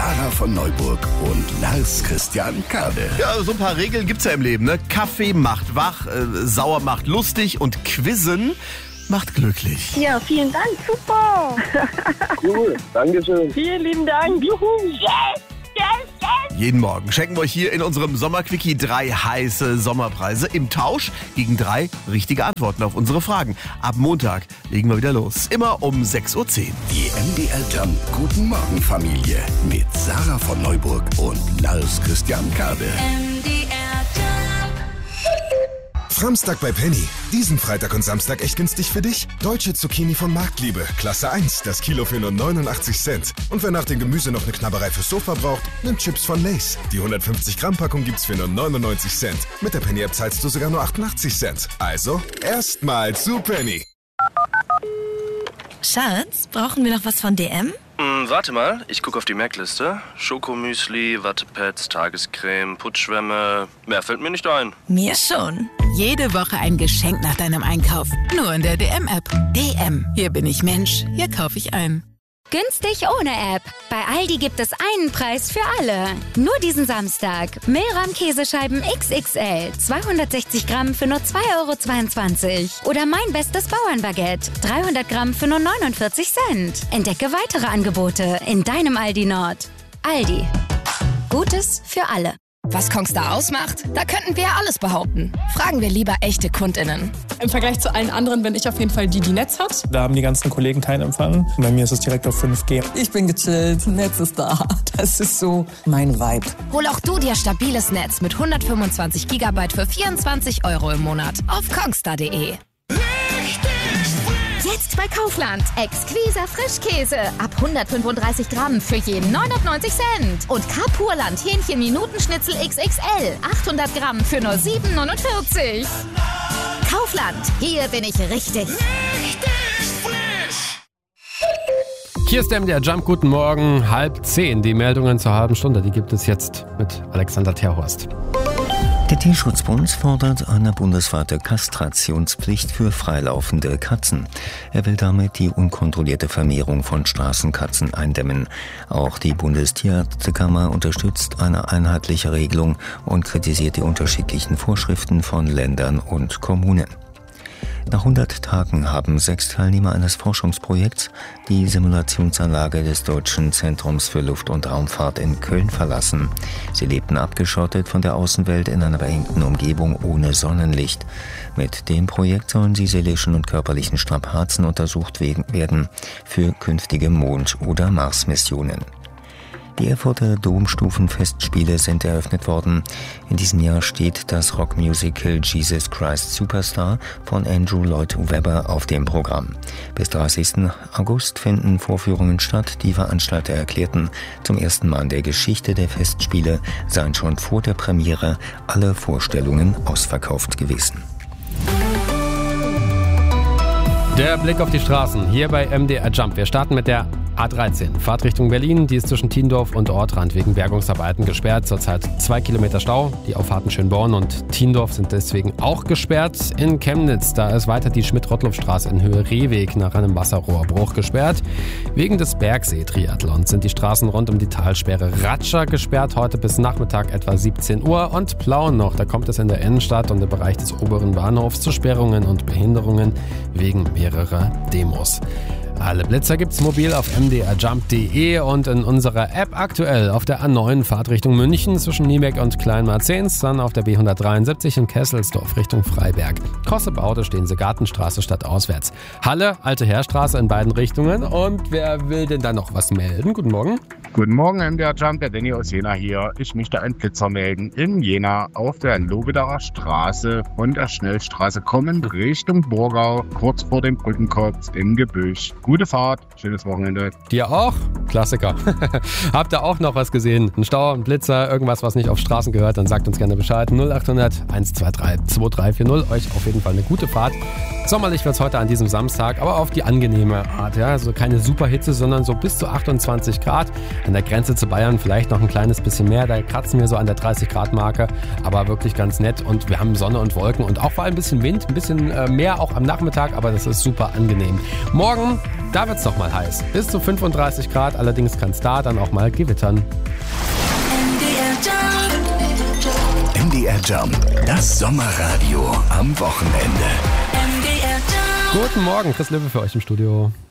Sarah von Neuburg und Lars Christian Kade. Ja, so ein paar Regeln gibt's ja im Leben, ne? Kaffee macht wach, sauer macht lustig und Quizzen macht glücklich. Ja, vielen Dank, super. Cool, Dankeschön. Vielen lieben Dank. Juhu, yes, yes, yes. Jeden Morgen schenken wir euch hier in unserem Sommerquickie 3 heiße Sommerpreise im Tausch gegen 3 richtige Antworten auf unsere Fragen. Ab Montag legen wir wieder los. Immer um 6:10 Uhr. Die MDR Jump Guten Morgen Familie mit Sarah von Neuburg und Lars Christian Kade. Samstag bei Penny. Diesen Freitag und Samstag echt günstig für dich? Deutsche Zucchini von Marktliebe. Klasse 1, das Kilo für nur 89 Cent. Und wer nach dem Gemüse noch eine Knabberei fürs Sofa braucht, nimmt Chips von Lay's. Die 150 Gramm Packung gibt's für nur 99 Cent. Mit der Penny App zahlst du sogar nur 88 Cent. Also, erstmal zu Penny. Schatz, brauchen wir noch was von DM? Warte mal, ich gucke auf die Merkliste. Schokomüsli, Wattepads, Tagescreme, Putzschwämme. Mehr fällt mir nicht ein. Mir schon. Jede Woche ein Geschenk nach deinem Einkauf. Nur in der DM-App. DM. Hier bin ich Mensch. Hier kaufe ich ein. Günstig ohne App. Bei Aldi gibt es einen Preis für alle. Nur diesen Samstag. Milram Käsescheiben XXL. 260 Gramm für nur 2,22 €. Oder mein bestes Bauernbaguette. 300 Gramm für nur 49 Cent. Entdecke weitere Angebote in deinem Aldi Nord. Aldi. Gutes für alle. Was Kongstar ausmacht? Da könnten wir ja alles behaupten. Fragen wir lieber echte KundInnen. Im Vergleich zu allen anderen bin ich auf jeden Fall die Netz hat. Da haben die ganzen Kollegen keinen Empfang. Bei mir ist es direkt auf 5G. Ich bin gechillt, Netz ist da. Das ist so mein Vibe. Hol auch du dir stabiles Netz mit 125 GB für 24 € im Monat auf kongstar.de. Jetzt bei Kaufland. Exquiser Frischkäse. Ab 135 Gramm für jeden 99 Cent. Und Kapurland Hähnchen-Minutenschnitzel XXL. 800 Gramm für nur 7,49 €. Kaufland. Hier bin ich richtig. Hier ist der Jump. Guten Morgen, 9:30. Die Meldungen zur halben Stunde, die gibt es jetzt mit Alexander Terhorst. Der Tierschutzbund fordert eine bundesweite Kastrationspflicht für freilaufende Katzen. Er will damit die unkontrollierte Vermehrung von Straßenkatzen eindämmen. Auch die Bundestierärztekammer unterstützt eine einheitliche Regelung und kritisiert die unterschiedlichen Vorschriften von Ländern und Kommunen. Nach 100 Tagen haben 6 Teilnehmer eines Forschungsprojekts die Simulationsanlage des Deutschen Zentrums für Luft- und Raumfahrt in Köln verlassen. Sie lebten abgeschottet von der Außenwelt in einer beengten Umgebung ohne Sonnenlicht. Mit dem Projekt sollen die seelischen und körperlichen Strapazen untersucht werden für künftige Mond- oder Mars-Missionen. Die Erfurter Domstufenfestspiele sind eröffnet worden. In diesem Jahr steht das Rockmusical Jesus Christ Superstar von Andrew Lloyd Webber auf dem Programm. Bis 30. August finden Vorführungen statt. Die Veranstalter erklärten, zum ersten Mal in der Geschichte der Festspiele seien schon vor der Premiere alle Vorstellungen ausverkauft gewesen. Der Blick auf die Straßen hier bei MDR Jump. Wir starten mit der A13. Fahrt Richtung Berlin, die ist zwischen Tiendorf und Ortrand wegen Bergungsarbeiten gesperrt. Zurzeit 2 Kilometer Stau. Die Auffahrten Schönborn und Tiendorf sind deswegen auch gesperrt. In Chemnitz, da ist weiter die Schmidt-Rottluff-Straße in Höhe Rehweg nach einem Wasserrohrbruch gesperrt. Wegen des Bergsee-Triathlons sind die Straßen rund um die Talsperre Ratscher gesperrt. Heute bis Nachmittag etwa 17 Uhr. Und Plauen noch, da kommt es in der Innenstadt und im Bereich des oberen Bahnhofs zu Sperrungen und Behinderungen wegen mehrerer Demos. Alle Blitzer gibt's mobil auf mdrjump.de und in unserer App aktuell auf der A9 Fahrt Richtung München zwischen Niebeck und Kleinmarzens, dann auf der B173 in Kesselsdorf Richtung Freiberg. Kossebaude stehen Sie Gartenstraße statt auswärts. Halle, Alte Heerstraße in beiden Richtungen. Und wer will denn da noch was melden? Guten Morgen. Guten Morgen, MDR Jump, der Danny aus Jena hier. Ich möchte einen Blitzer melden. In Jena auf der Lobedacher Straße von der Schnellstraße kommend Richtung Burgau, kurz vor dem Brückenkopf im Gebüsch. Gute Fahrt, schönes Wochenende. Dir auch? Klassiker. Habt ihr auch noch was gesehen? Ein Stau, ein Blitzer, irgendwas, was nicht auf Straßen gehört, dann sagt uns gerne Bescheid. 0800 123 2340. Euch auf jeden Fall eine gute Fahrt. Sommerlich wird es heute an diesem Samstag, aber auf die angenehme Art. Ja? Also keine Superhitze, sondern so bis zu 28 Grad. An der Grenze zu Bayern vielleicht noch ein kleines bisschen mehr. Da kratzen wir so an der 30-Grad-Marke. Aber wirklich ganz nett. Und wir haben Sonne und Wolken und auch vor allem ein bisschen Wind. Ein bisschen mehr auch am Nachmittag, aber das ist super angenehm. Morgen Da wird's noch mal heiß. Bis zu 35 Grad, allerdings kann es da dann auch mal gewittern. MDR Jump, das Sommerradio am Wochenende. Guten Morgen, Chris Löwe für euch im Studio.